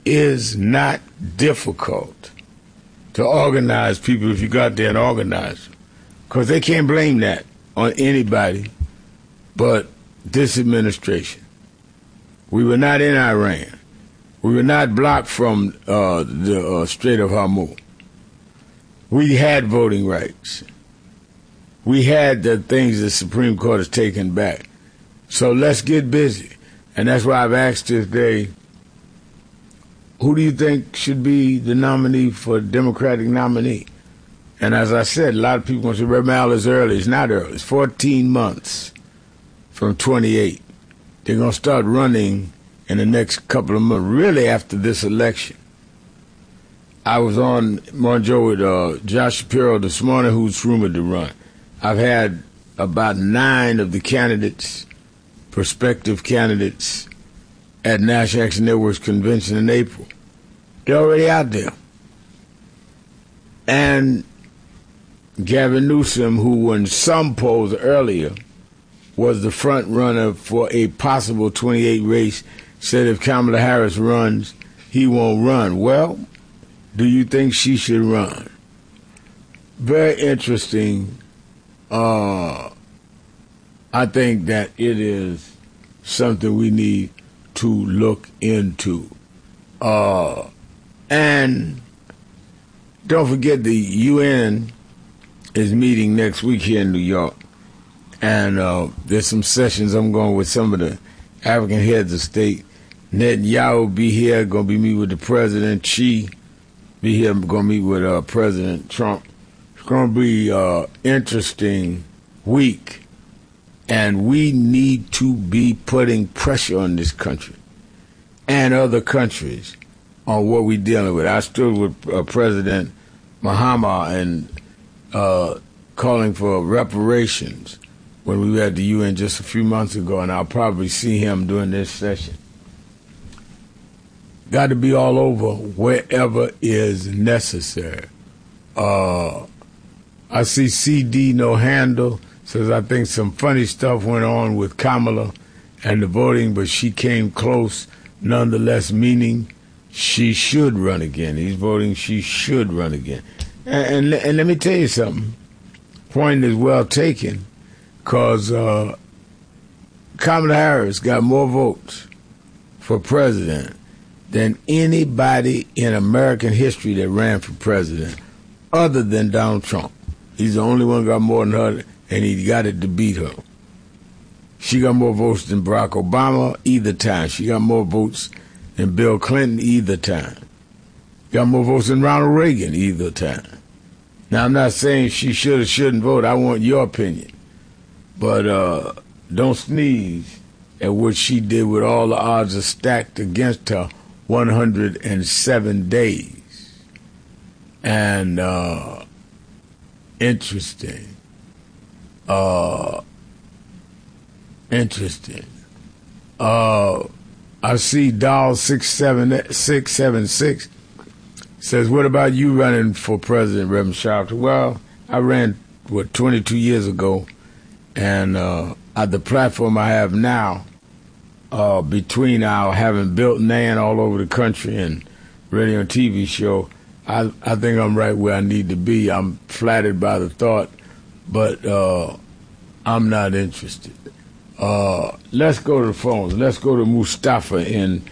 is not difficult to organize people if you go out there and organize them. Because they can't blame that on anybody but this administration. We were not in Iran. We were not blocked from the Strait of Hormuz. We had voting rights. We had the things the Supreme Court has taken back. So let's get busy. And that's why I've asked this day, who do you think should be the nominee for Democratic nominee? And as I said, a lot of people say, Reverend is early. It's not early. It's 14 months from 28. They're going to start running in the next couple of months, really after this election. I was on Morning Joe with Josh Shapiro this morning, who's rumored to run. I've had about 9 of the candidates, prospective candidates, at National Action Network's convention in April. They're already out there. And Gavin Newsom, who in some polls earlier was the front runner for a possible 28 race, said if Kamala Harris runs, he won't run. Well, do you think she should run? Very interesting. I think that it is something we need to look into. And don't forget the UN is meeting next week here in New York. And there's some sessions I'm going with some of the African heads of state. Netanyahu will be here, going to be meeting with the president. Xi be here, going to meet with President Trump. It's going to be an interesting week. And we need to be putting pressure on this country and other countries on what we're dealing with. I stood with President Mahama and calling for reparations when we were at the UN just a few months ago, and I'll probably see him during this session. Got to be all over wherever is necessary. I see CD No Handle says, I think some funny stuff went on with Kamala and the voting, but she came close nonetheless, meaning she should run again. He's voting she should run again. And let me tell you something. Point is well taken, because Kamala Harris got more votes for president than anybody in American history that ran for president other than Donald Trump. He's the only one who got more than her, and he got it to beat her. She got more votes than Barack Obama either time. She got more votes than Bill Clinton either time. Got more votes than Ronald Reagan either time. Now, I'm not saying she should or shouldn't vote. I want your opinion. But don't sneeze at what she did with all the odds are stacked against her 107 days. And interesting. I see Doll 676 says, what about you running for president, Reverend Sharpton? Well, I ran, 22 years ago, and at the platform I have now, between our having built NAN all over the country and radio and TV show, I think I'm right where I need to be. I'm flattered by the thought, but I'm not interested. Let's go to the phones. Let's go to Mustafa in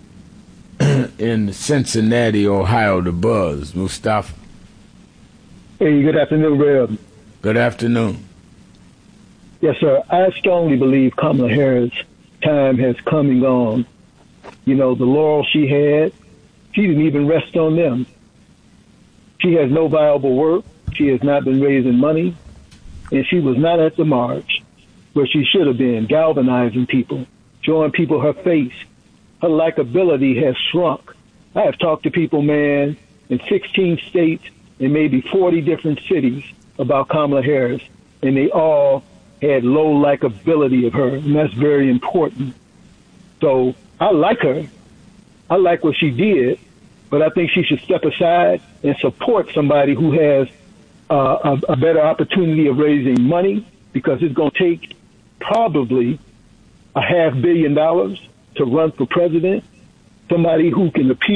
Cincinnati, Ohio, the Buzz. Mustafa. Hey, good afternoon, Rev. Good afternoon. Yes, sir. I strongly believe Kamala Harris' time has come and gone. You know, the laurels she had, she didn't even rest on them. She has no viable work. She has not been raising money. And she was not at the march where she should have been, galvanizing people, showing people her face. Her likability has shrunk. I have talked to people, man, in 16 states and maybe 40 different cities about Kamala Harris, and they all had low likability of her, and that's very important. So I like her. I like what she did, but I think she should step aside and support somebody who has a better opportunity of raising money, because it's going to take probably $500 million to run for president, somebody who can appeal